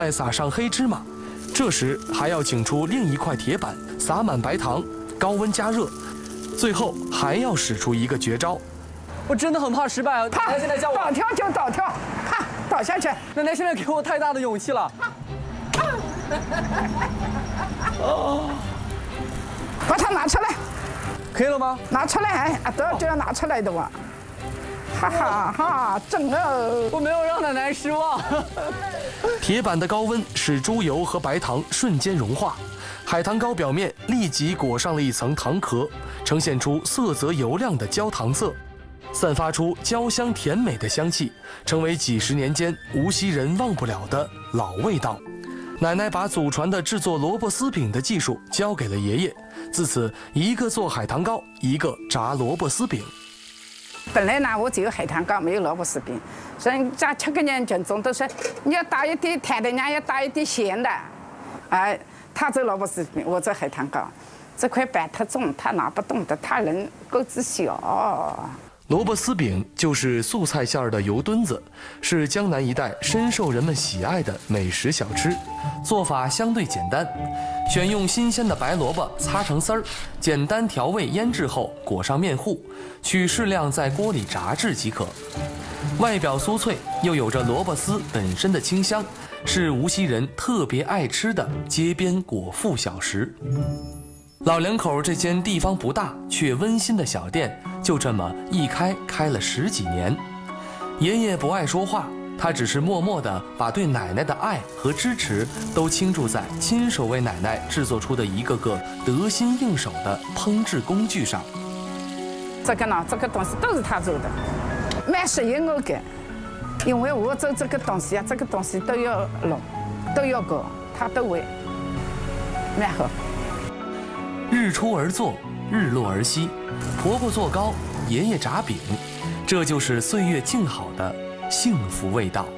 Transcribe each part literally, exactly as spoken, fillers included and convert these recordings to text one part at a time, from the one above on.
再撒上黑芝麻，这时还要请出另一块铁板，撒满白糖，高温加热，最后还要使出一个绝招。 我真的很怕失败啊！ 啪， 现在叫我倒跳就倒跳，啪倒下去。 奶奶现在给我太大的勇气了。 哦，把它拿出来， 可以了吗？ 拿出来，啊，都就要拿出来的哇！哈哈哈，整了！ 我没有让奶奶失望。 铁板的高温使猪油和白糖瞬间融化，海棠糕表面立即裹上了一层糖壳，呈现出色泽油亮的焦糖色，散发出焦香甜美的香气，成为几十年间无锡人忘不了的老味道。奶奶把祖传的制作萝卜丝饼的技术交给了爷爷，自此一个做海棠糕，一个炸萝卜丝饼。 本来呢，我只有海棠糕，没有萝卜丝饼，所以人家七个人群众都说你要打一点甜的，人家要打一点咸的，哎，他做萝卜丝饼，我做海棠糕，这块板太重，他拿不动的，他人个子小。 萝卜丝饼就是素菜馅儿的油墩子，是江南一带深受人们喜爱的美食小吃。做法相对简单，选用新鲜的白萝卜擦成丝儿，简单调味腌制后裹上面糊，取适量在锅里炸制即可。外表酥脆，又有着萝卜丝本身的清香，是无锡人特别爱吃的街边果腹小食。老两口这间地方不大却温馨的小店，就这么一开开了十几年。爷爷不爱说话，他只是默默地把对奶奶的爱和支持都倾注在亲手为奶奶制作出的一个个得心应手的烹制工具上。 这个呢，这个东西都是他做的，蛮适应我的，因为我做这个东西啊，这个东西都要弄，都要搞，他都会，蛮好。 日出而作，日落而息，婆婆做糕，爷爷炸饼，这就是岁月静好的幸福味道。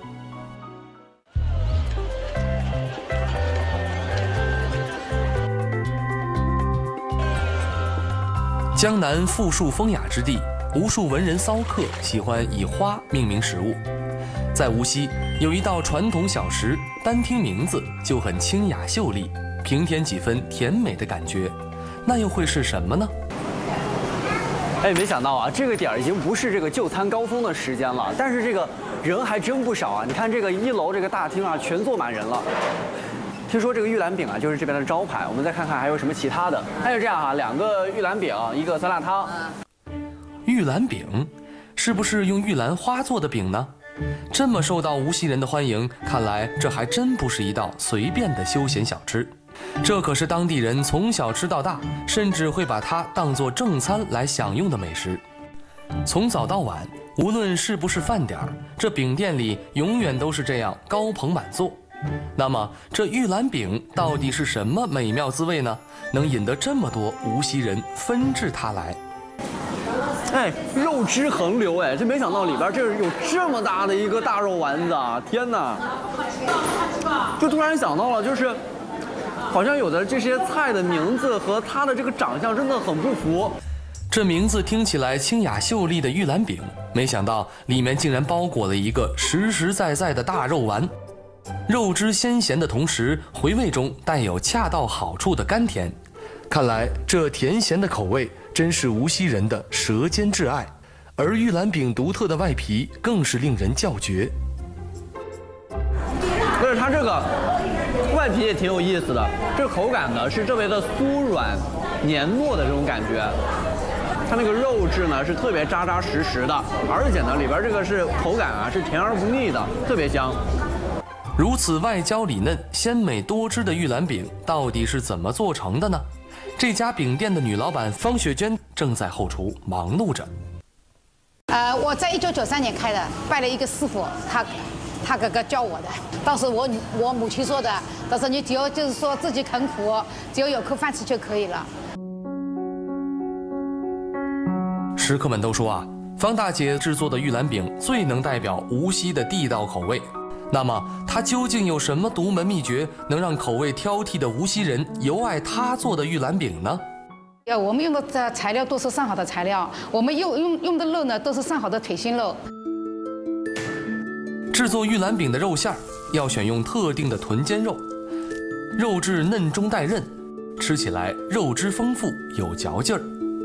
江南富庶风雅之地，无数文人骚客喜欢以花命名食物。在无锡有一道传统小食，单听名字就很清雅秀丽，平添几分甜美的感觉，那又会是什么呢？ 哎，没想到啊，这个点儿已经不是这个就餐高峰的时间了，但是这个人还真不少啊！你看这个一楼这个大厅啊，全坐满人了。听说这个玉兰饼啊，就是这边的招牌。我们再看看还有什么其他的。还有这样啊，两个玉兰饼，一个酸辣汤。 玉兰饼，是不是用玉兰花做的饼呢？这么受到无锡人的欢迎，看来这还真不是一道随便的休闲小吃。这可是当地人从小吃到大，甚至会把它当作正餐来享用的美食。从早到晚，无论是不是饭点儿，这饼店里永远都是这样高朋满座。那么这玉兰饼到底是什么美妙滋味呢？能引得这么多无锡人纷至沓来？ 哎，肉汁横流，哎，这没想到里边这有这么大的一个大肉丸子啊！天哪！就突然想到了，就是好像有的这些菜的名字和它的这个长相真的很不符。 这名字听起来清雅秀丽的玉兰饼，没想到里面竟然包裹了一个实实在在的大肉丸。肉汁鲜咸的同时，回味中带有恰到好处的甘甜。看来这甜咸的口味真是无锡人的舌尖挚爱，而玉兰饼独特的外皮更是令人叫绝。 不是它这个外皮也挺有意思的，这口感呢是特别的酥软黏糯的这种感觉。它那个肉质呢是特别扎扎实实的，而且呢里边这个是口感啊是甜而不腻的，特别香。 如此外焦里嫩、鲜美多汁的玉兰饼到底是怎么做成的呢？这家饼店的女老板方雪娟正在后厨忙碌着。 呃，我在一九九三年开的，拜了一个师傅，他他哥哥教我的。当时我我母亲说的，到时候你只要就是说自己肯苦，只要有口饭吃就可以了。 食客们都说啊，方大姐制作的玉兰饼最能代表无锡的地道口味。那么，她究竟有什么独门秘诀，能让口味挑剔的无锡人尤爱她做的玉兰饼呢？ 呃，我们用的材料都是上好的材料，我们用用用的肉呢都是上好的腿心肉。 制作玉兰饼的肉馅儿要选用特定的臀尖肉，肉质嫩中带韧，吃起来肉汁丰富有嚼劲儿。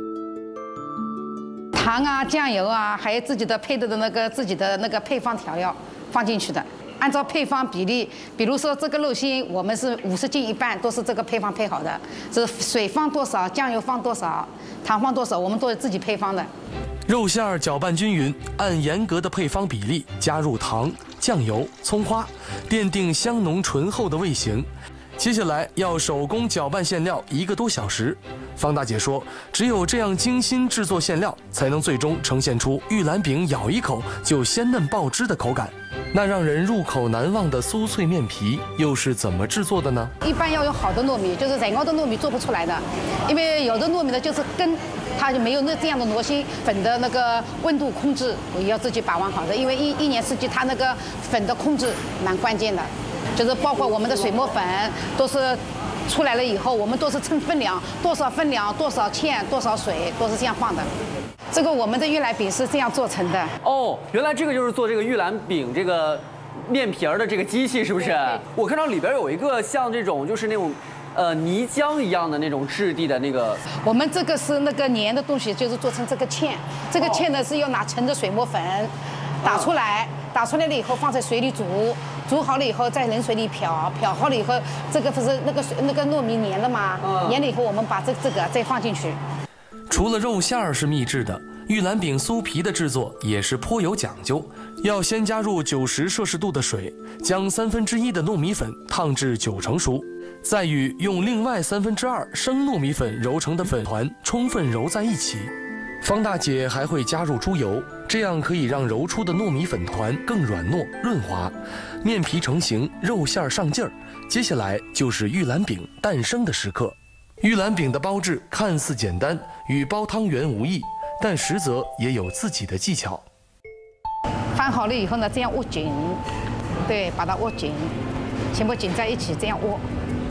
糖啊、酱油啊，还有自己的配的的那个自己的那个配方调料放进去的。按照配方比例，比如说这个肉心，我们是五十斤一半，都是这个配方配好的。是水放多少，酱油放多少，糖放多少，我们都是自己配方的。 肉馅儿搅拌均匀，按严格的配方比例加入糖、酱油、葱花，奠定香浓醇厚的味型。接下来要手工搅拌馅料一个多小时。方大姐说，只有这样精心制作馅料，才能最终呈现出玉兰饼咬一口就鲜嫩爆汁的口感。那让人入口难忘的酥脆面皮又是怎么制作的呢？ 一般要用好的糯米，就是人熬的糯米做不出来的，因为有的糯米呢就是根，它就没有那这样的糯心。粉的那个温度控制我也要自己把握好的，因为一一年四季它那个粉的控制蛮关键的。就是包括我们的水磨粉都是出来了以后，我们都是称分量，多少分量，多少芡，多少水，都是这样放的。这个我们的玉兰饼是这样做成的。 哦，原来这个就是做这个玉兰饼这个面皮儿的这个机器，是不是？我看到里边有一个像这种就是那种呃泥浆一样的那种质地的那个。 我们这个是那个粘的东西，就是做成这个芡。这个芡呢是要拿盛的水磨粉打出来。打出来了以后放在水里煮，煮好了以后在冷水里漂，漂好了以后，这个不是那个水那个糯米粘了吗？嗯、粘了以后我们把这这个再放进去。 除了肉馅儿是秘制的，玉兰饼酥皮的制作也是颇有讲究。要先加入九十摄氏度的水，将三分之一的糯米粉烫至九成熟，再与用另外三分之二生糯米粉揉成的粉团充分揉在一起。方大姐还会加入猪油，这样可以让揉出的糯米粉团更软糯润滑，面皮成型，肉馅儿上劲儿。接下来就是玉兰饼诞生的时刻。玉兰饼的包制看似简单，与包汤圆无异，但实则也有自己的技巧。 翻好了以后呢，这样握紧，对，把它握紧，全部紧在一起，这样握。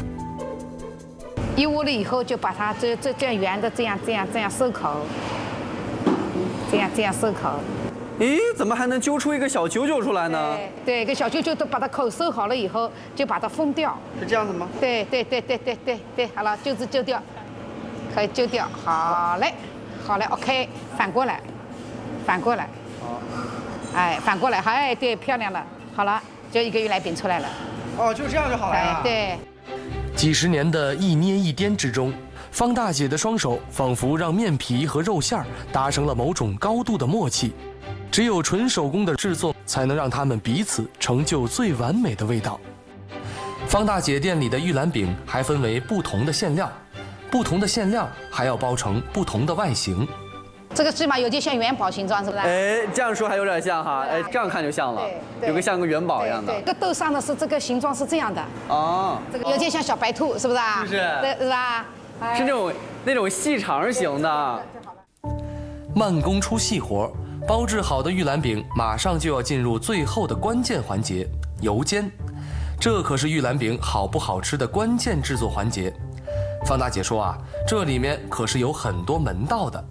一握了以后，就把它这这这样圆的这样这样这样收口。这样这样收口， 咦，怎么还能揪出一个小球球出来呢？ 对，一个小球球都把它口收好了以后，就把它封掉。 是这样子吗？ 对对对对对对对，好了，就是揪掉，可以揪掉。好嘞，好嘞 ，OK， 反过来，反过来。好。哎，反过来，好，哎，对，漂亮了，好了，就一个玉兰饼出来了。 哦，就这样就好了呀。 对。 几十年的一捏一颠之中，方大姐的双手仿佛让面皮和肉馅儿达成了某种高度的默契。只有纯手工的制作，才能让他们彼此成就最完美的味道。方大姐店里的玉兰饼还分为不同的馅料，不同的馅料还要包成不同的外形。 这个起码有点像元宝形状，是不是？ 哎，这样说还有点像哈，哎，这样看就像了，有个像个元宝一样的。 这个豆上的是这个形状是这样的。哦。这个有点像小白兔，是不是啊？ 是不是？ 对，是吧？ 是那种那种细长型的。 慢工出细活，包制好的玉兰饼马上就要进入最后的关键环节——油煎。这可是玉兰饼好不好吃的关键制作环节。方大姐说啊，这里面可是有很多门道的。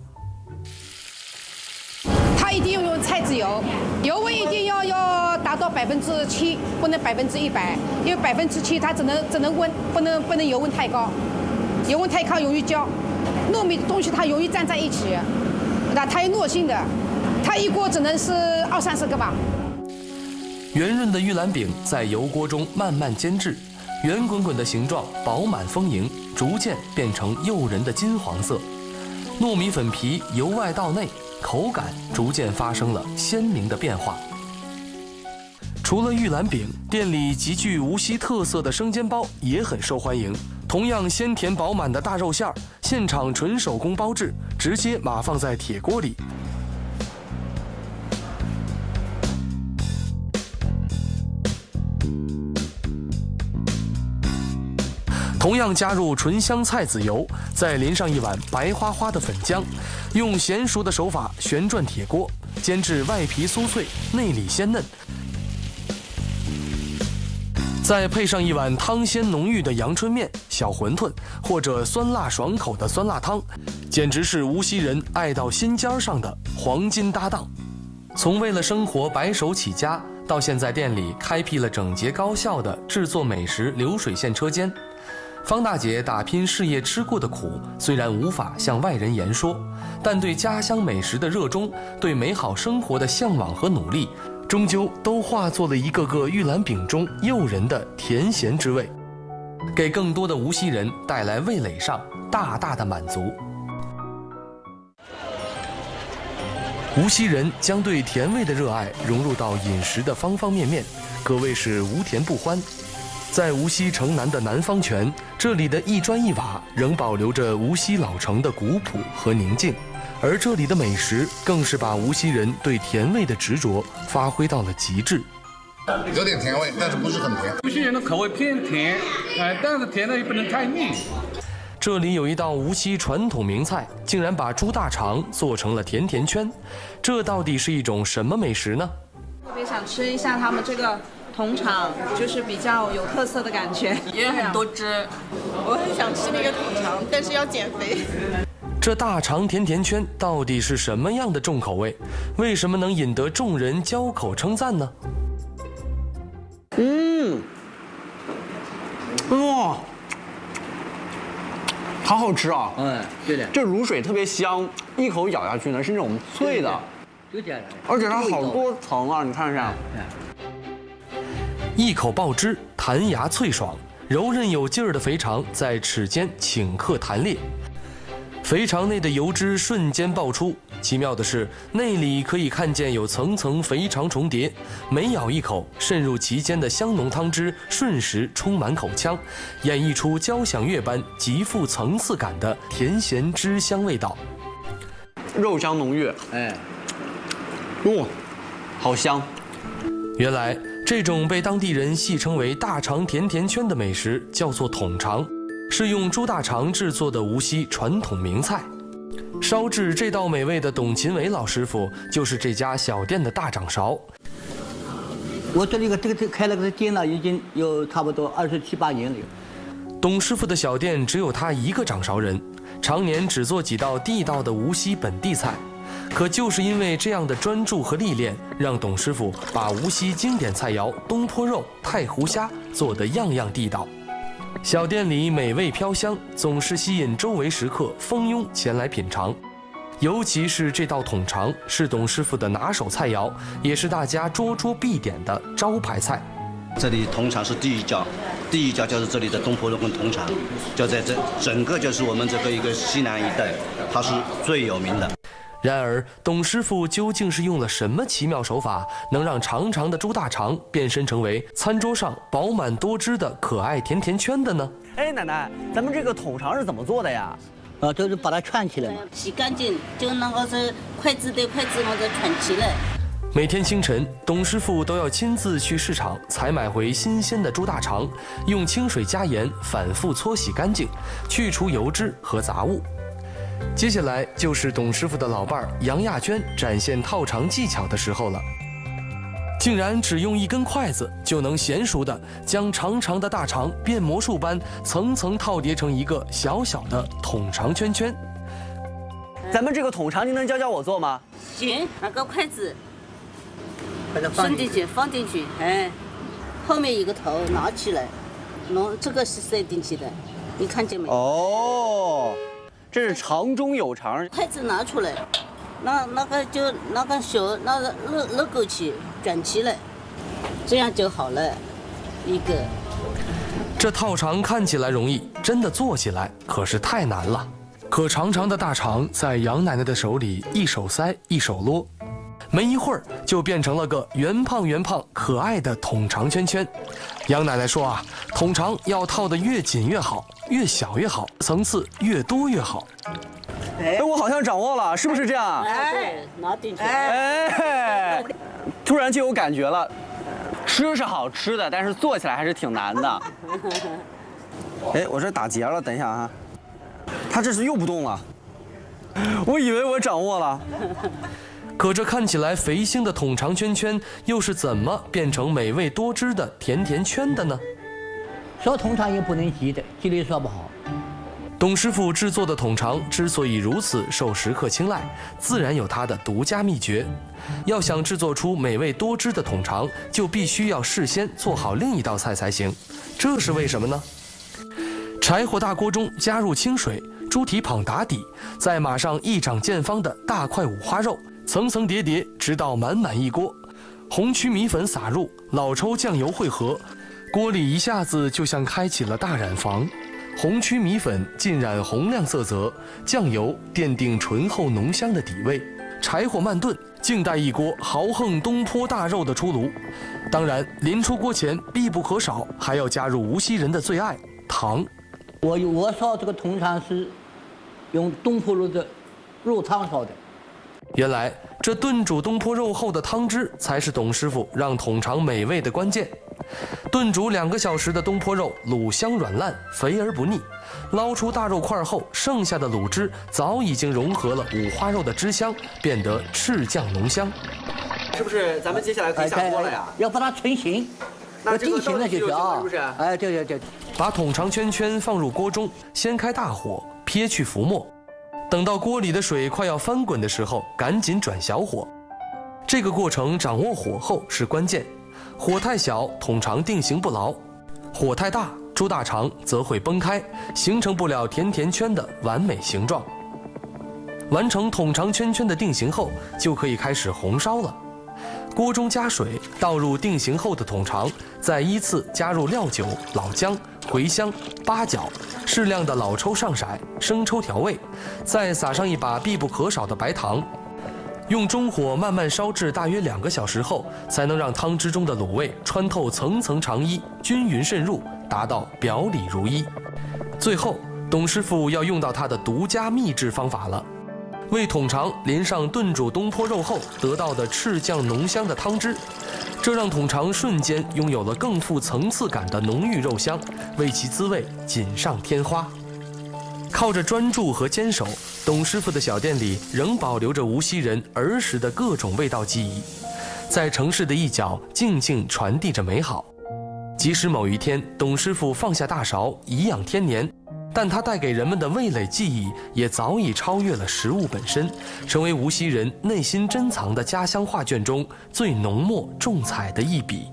它一定要用菜籽油，油温一定要要达到百分之七，不能百分之一百，因为百分之七它只能只能温，不能不能油温太高，油温太高容易焦，糯米的东西它容易粘在一起，那它有糯性的，它一锅只能是二三十个吧。 圆润的玉兰饼在油锅中慢慢煎制，圆滚滚的形状饱满丰盈，逐渐变成诱人的金黄色。糯米粉皮由外到内，口感逐渐发生了鲜明的变化。除了玉兰饼，店里极具无锡特色的生煎包也很受欢迎。同样鲜甜饱满的大肉馅儿，现场纯手工包制，直接码放在铁锅里。同样加入纯香菜籽油，再淋上一碗白花花的粉浆，用娴熟的手法旋转铁锅，煎至外皮酥脆，内里鲜嫩。再配上一碗汤鲜浓郁的阳春面、小馄饨，或者酸辣爽口的酸辣汤，简直是无锡人爱到心尖上的黄金搭档。从为了生活白手起家到现在店里开辟了整洁高效的制作美食流水线车间。方大姐打拼事业吃过的苦，虽然无法向外人言说，但对家乡美食的热衷，对美好生活的向往和努力，终究都化作了一个个玉兰饼中诱人的甜咸之味，给更多的无锡人带来味蕾上大大的满足。无锡人将对甜味的热爱融入到饮食的方方面面，可谓是无甜不欢。在无锡城南的南方泉，这里的一砖一瓦仍保留着无锡老城的古朴和宁静，而这里的美食更是把无锡人对甜味的执着发挥到了极致。 有点甜味，但是不是很甜。 无锡人的口味偏甜，呃，但是甜的也不能太腻。 这里有一道无锡传统名菜，竟然把猪大肠做成了甜甜圈，这到底是一种什么美食呢？ 特别想吃一下他们这个桶肠，就是比较有特色的感觉，也有很多汁。我很想吃那个桶肠，但是要减肥。 这大肠甜甜圈到底是什么样的重口味？为什么能引得众人交口称赞呢？ 嗯，哇，好好吃啊！ 嗯，对的， 这卤水特别香，一口咬下去呢是那种脆的， 就这样， 而且它好多层啊，你看一下。 一口爆汁，弹牙脆爽，柔韧有劲儿的肥肠在齿间顷刻弹裂，肥肠内的油脂瞬间爆出。奇妙的是，内里可以看见有层层肥肠重叠，每咬一口，渗入其间的香浓汤汁瞬时充满口腔，演绎出交响乐般极富层次感的甜咸汁香味道。 肉香浓郁， 哎， 哇，好香！ 原来这种被当地人戏称为大肠甜甜圈的美食叫做桶肠，是用猪大肠制作的无锡传统名菜。烧制这道美味的董勤伟老师傅就是这家小店的大掌勺。 我这里个这个这开了个店了，已经有差不多二十七八年了。 董师傅的小店只有他一个掌勺人，常年只做几道地道的无锡本地菜。可就是因为这样的专注和历练，让董师傅把无锡经典菜肴东坡肉、太湖虾做得样样地道。小店里美味飘香，总是吸引周围食客蜂拥前来品尝。尤其是这道桶肠，是董师傅的拿手菜肴，也是大家桌桌必点的招牌菜。 这里桶肠是第一家，第一家就是这里的东坡肉跟桶肠，就在这整个就是我们这个一个西南一带，它是最有名的。 然而，董师傅究竟是用了什么奇妙手法，能让长长的猪大肠变身成为餐桌上饱满多汁的可爱甜甜圈的呢？ 哎，奶奶，咱们这个桶肠是怎么做的呀？ 呃，就是把它串起来嘛， 洗干净，就那个是筷子对筷子那个串起来。 每天清晨，董师傅都要亲自去市场采买回新鲜的猪大肠，用清水加盐反复搓洗干净，去除油脂和杂物。接下来就是董师傅的老伴儿杨亚娟展现套肠技巧的时候了。竟然只用一根筷子就能娴熟地将长长的大肠变魔术般层层套叠成一个小小的桶肠圈圈。 咱们这个桶肠，您能教教我做吗？ 行，拿个筷子伸进去，放进去，哎，后面一个头拿起来，弄这个是塞进去的，你看见没？ 哦，这是肠中有肠。 筷子拿出来，那那个就那个手那个勒勒过去，转起来，这样就好了，一个。 这套肠看起来容易，真的做起来可是太难了。可长长的大肠在杨奶奶的手里一手塞一手撸，没一会儿就变成了个圆胖圆胖可爱的桶肠圈圈。杨奶奶说啊，桶肠要套得越紧越好，越小越好，层次越多越好。 哎，我好像掌握了，是不是这样？ 哎，拿进去。 哎，突然就有感觉了。吃是好吃的，但是做起来还是挺难的。哎，我这打结了，等一下啊。他这是又不动了，我以为我掌握了。 可这看起来肥腥的桶肠圈圈，又是怎么变成美味多汁的甜甜圈的呢？ 烧桶肠也不能急的，急了也烧不好。 董师傅制作的桶肠之所以如此受食客青睐，自然有它的独家秘诀。要想制作出美味多汁的桶肠，就必须要事先做好另一道菜才行。这是为什么呢？柴火大锅中加入清水，猪蹄膀打底，再码上一掌见方的大块五花肉，层层叠叠，直到满满一锅。红曲米粉撒入，老抽酱油汇合，锅里一下子就像开启了大染坊。红曲米粉浸染红亮色泽，酱油奠定醇厚浓香的底味。柴火慢炖，静待一锅豪横东坡大肉的出炉。当然，临出锅前必不可少，还要加入无锡人的最爱糖。 我我烧这个桶肠是用东坡肉的肉汤烧的。 原来这炖煮东坡肉后的汤汁才是董师傅让桶肠美味的关键。炖煮两个小时的东坡肉，卤香软烂，肥而不腻。捞出大肉块后，剩下的卤汁早已经融合了五花肉的汁香，变得赤酱浓香。 是不是？咱们接下来可以下锅了呀？ 要把它成型，要定型了就是啊。 是不是？ 哎，对对对。 把桶肠圈圈放入锅中，先开大火，撇去浮沫。等到锅里的水快要翻滚的时候，赶紧转小火。这个过程掌握火候是关键。火太小，桶肠定型不牢；火太大，猪大肠则会崩开，形成不了甜甜圈的完美形状。完成桶肠圈圈的定型后，就可以开始红烧了。锅中加水，倒入定型后的桶肠，再依次加入料酒、老姜、茴香、八角，适量的老抽上色，生抽调味，再撒上一把必不可少的白糖。用中火慢慢烧至大约两个小时后，才能让汤汁中的卤味穿透层层肠衣，均匀渗入，达到表里如一。最后，董师傅要用到他的独家秘制方法了。为桶肠淋上炖煮东坡肉后得到的赤酱浓香的汤汁，这让桶肠瞬间拥有了更富层次感的浓郁肉香，为其滋味锦上添花。靠着专注和坚守，董师傅的小店里仍保留着无锡人儿时的各种味道记忆，在城市的一角静静传递着美好。即使某一天董师傅放下大勺颐养天年，但他带给人们的味蕾记忆也早已超越了食物本身，成为无锡人内心珍藏的家乡画卷中最浓墨重彩的一笔。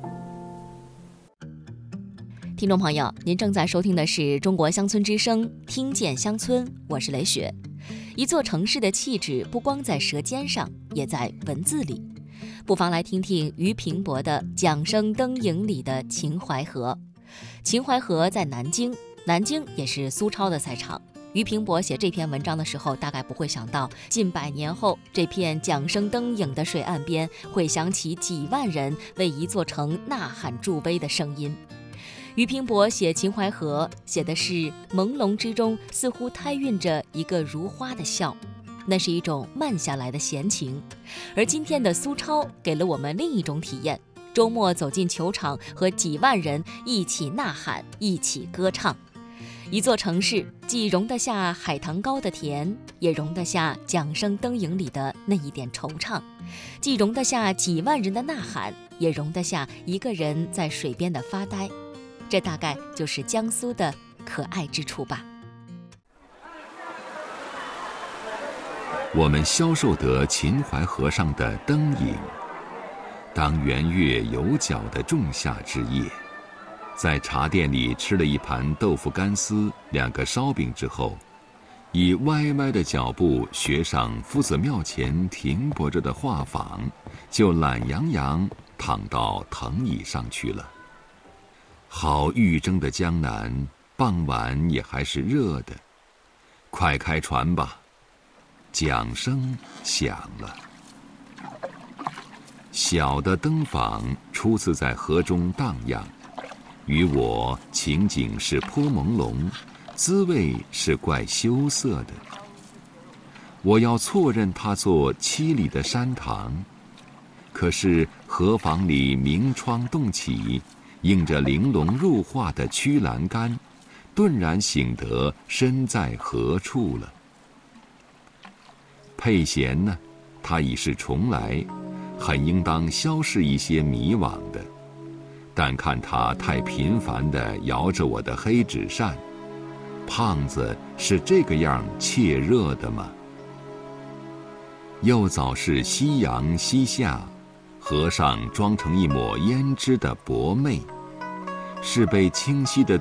听众朋友，您正在收听的是中国乡村之声，听见乡村，我是雷雪。一座城市的气质不光在舌尖上，也在文字里。不妨来听听俞平伯的《桨声灯影》里的秦淮河。秦淮河在南京，南京也是苏超的赛场。俞平伯写这篇文章的时候，大概不会想到，近百年后，这片桨声灯影的水岸边，会响起几万人为一座城呐喊助威的声音。俞平伯写秦淮河，写的是朦胧之中似乎胎孕着一个如花的笑，那是一种慢下来的闲情。而今天的苏超给了我们另一种体验，周末走进球场，和几万人一起呐喊，一起歌唱。一座城市既容得下海棠糕的甜，也容得下桨声灯影里的那一点惆怅，既容得下几万人的呐喊，也容得下一个人在水边的发呆。这大概就是江苏的可爱之处吧。 我们消受得秦淮河上的灯影。当圆月有角的仲夏之夜，在茶店里吃了一盘豆腐干丝、两个烧饼之后，以歪歪的脚步学上夫子庙前停泊着的画舫，就懒洋洋躺到藤椅上去了。好欲蒸的江南，傍晚也还是热的。快开船吧！桨声响了。小的灯舫初次在河中荡漾，与我情景是颇朦胧，滋味是怪羞涩的。我要错认它做七里的山塘，可是河舫里明窗洞起，映着玲珑入画的曲栏杆，顿然醒得身在何处了。佩贤呢，他已是重来，很应当消逝一些迷惘的，但看他太频繁地摇着我的黑纸扇， 胖子是这个样怯热的吗？又早是夕阳西下，和尚装成一抹胭脂的薄媚，是被清晰的